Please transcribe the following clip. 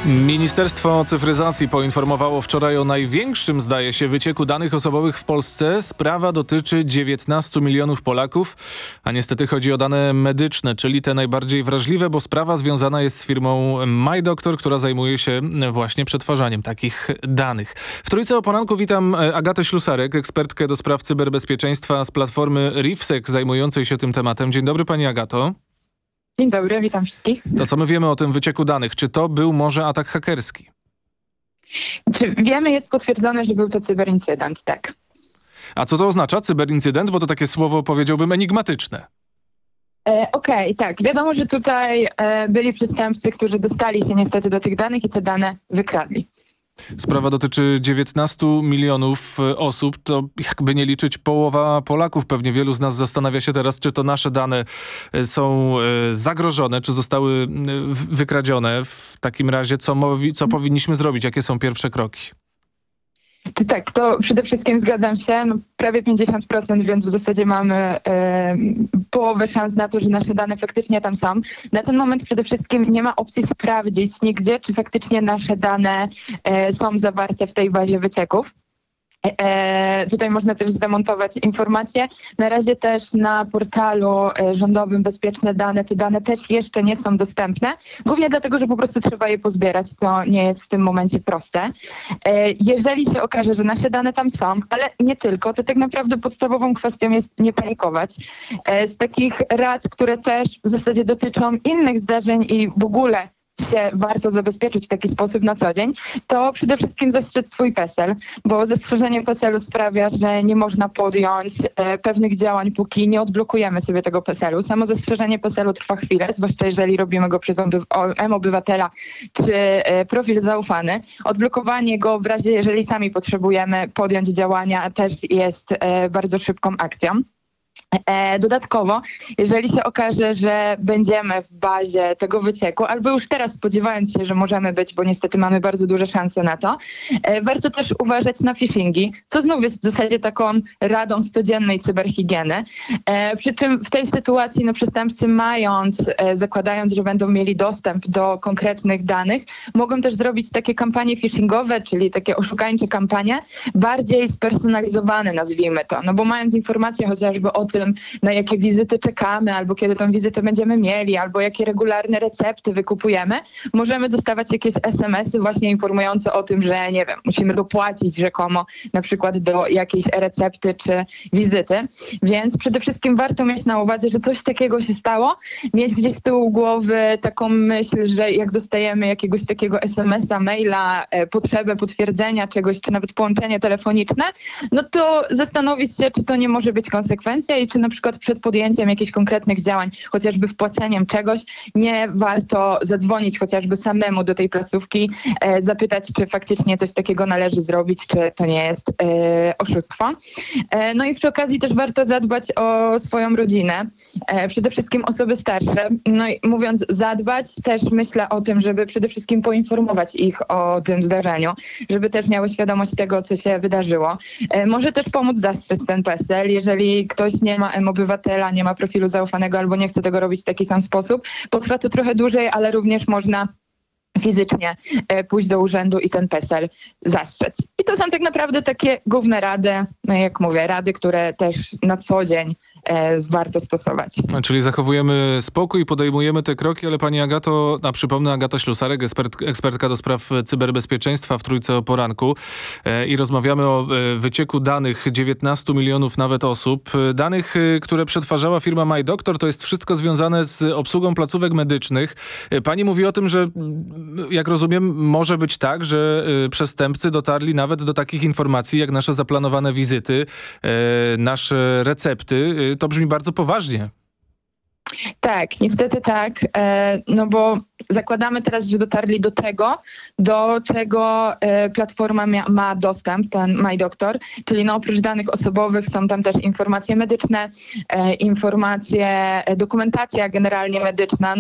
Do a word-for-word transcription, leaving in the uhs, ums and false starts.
Ministerstwo Cyfryzacji poinformowało wczoraj o największym, zdaje się, wycieku danych osobowych w Polsce. Sprawa dotyczy dziewiętnastu milionów Polaków, a niestety chodzi o dane medyczne, czyli te najbardziej wrażliwe, bo sprawa związana jest z firmą MyDoctor, która zajmuje się właśnie przetwarzaniem takich danych. W Trójce o poranku witam Agatę Ślusarek, ekspertkę do spraw cyberbezpieczeństwa z platformy RiffSec zajmującej się tym tematem. Dzień dobry, pani Agato. Dzień dobry, witam wszystkich. To co my wiemy o tym wycieku danych? Czy to był może atak hakerski? Czy wiemy, jest potwierdzone, że był to cyberincydent, tak. A co to oznacza, cyberincydent? Bo to takie słowo, powiedziałbym, enigmatyczne. E, Okej, okay, tak. Wiadomo, że tutaj e, byli przestępcy, którzy dostali się niestety do tych danych i te dane wykradli. Sprawa dotyczy dziewiętnastu milionów osób. To jakby nie liczyć połowa Polaków. Pewnie wielu z nas zastanawia się teraz, czy to nasze dane są zagrożone, czy zostały wykradzione. W takim razie co, mowi, co powinniśmy zrobić? Jakie są pierwsze kroki? Tak, to przede wszystkim zgadzam się, no, prawie pięćdziesiąt procent, więc w zasadzie mamy e, połowę szans na to, że nasze dane faktycznie tam są. Na ten moment przede wszystkim nie ma opcji sprawdzić nigdzie, czy faktycznie nasze dane e, są zawarte w tej bazie wycieków. E, tutaj można też zdemontować informacje. Na razie też na portalu e, rządowym Bezpieczne Dane te dane też jeszcze nie są dostępne. Głównie dlatego, że po prostu trzeba je pozbierać. To nie jest w tym momencie proste. E, jeżeli się okaże, że nasze dane tam są, ale nie tylko, to tak naprawdę podstawową kwestią jest nie panikować. E, z takich rad, które też w zasadzie dotyczą innych zdarzeń i w ogóle się warto zabezpieczyć w taki sposób na co dzień, to przede wszystkim zastrzec swój PESEL, bo zastrzeżenie PESEL-u sprawia, że nie można podjąć e, pewnych działań, póki nie odblokujemy sobie tego PESEL-u. Samo zastrzeżenie PESEL-u trwa chwilę, zwłaszcza jeżeli robimy go przez M-Obywatela czy e, profil zaufany. Odblokowanie go w razie, jeżeli sami potrzebujemy podjąć działania, też jest e, bardzo szybką akcją. E, dodatkowo, jeżeli się okaże, że będziemy w bazie tego wycieku, albo już teraz spodziewając się, że możemy być, bo niestety mamy bardzo duże szanse na to, e, warto też uważać na phishingi, co znów jest w zasadzie taką radą z codziennej cyberhigieny. E, przy czym w tej sytuacji no, przestępcy mając, e, zakładając, że będą mieli dostęp do konkretnych danych, mogą też zrobić takie kampanie phishingowe, czyli takie oszukańcze kampanie, bardziej spersonalizowane, nazwijmy to, no bo mając informacje chociażby o tym, na jakie wizyty czekamy, albo kiedy tą wizytę będziemy mieli, albo jakie regularne recepty wykupujemy, możemy dostawać jakieś es em esy właśnie informujące o tym, że nie wiem, musimy dopłacić rzekomo na przykład do jakiejś recepty czy wizyty. Więc przede wszystkim warto mieć na uwadze, że coś takiego się stało, mieć gdzieś z tyłu głowy taką myśl, że jak dostajemy jakiegoś takiego es em esa, maila, e, potrzebę potwierdzenia czegoś, czy nawet połączenie telefoniczne, no to zastanowić się, czy to nie może być konsekwencja i czy na przykład przed podjęciem jakichś konkretnych działań, chociażby wpłaceniem czegoś, nie warto zadzwonić chociażby samemu do tej placówki, e, zapytać, czy faktycznie coś takiego należy zrobić, czy to nie jest e, oszustwo. E, no i przy okazji też warto zadbać o swoją rodzinę, e, przede wszystkim osoby starsze. No i mówiąc zadbać, też myślę o tym, żeby przede wszystkim poinformować ich o tym zdarzeniu, żeby też miały świadomość tego, co się wydarzyło. E, może też pomóc zastrzec ten PESEL, jeżeli ktoś nie ma M-Obywatela, nie ma profilu zaufanego albo nie chce tego robić w taki sam sposób. Potrwa to trochę dłużej, ale również można fizycznie e, pójść do urzędu i ten PESEL zastrzec. I to są tak naprawdę takie główne rady, no jak mówię, rady, które też na co dzień e, warto stosować. Czyli zachowujemy spokój, podejmujemy te kroki, ale pani Agato, a przypomnę, Agata Ślusarek, ekspert, ekspertka do spraw cyberbezpieczeństwa w Trójce o poranku e, i rozmawiamy o e, wycieku danych dziewiętnastu milionów nawet osób. Danych, e, które przetwarzała firma MyDoctor, to jest wszystko związane z obsługą placówek medycznych. E, pani mówi o tym, że jak rozumiem, może być tak, że y, przestępcy dotarli nawet do takich informacji, jak nasze zaplanowane wizyty, y, nasze recepty. Y, to brzmi bardzo poważnie. Tak, niestety tak, e, no bo zakładamy teraz, że dotarli do tego, do czego e, platforma mia, ma dostęp, ten MyDoctor, czyli no oprócz danych osobowych są tam też informacje medyczne, e, informacje, e, dokumentacja generalnie medyczna.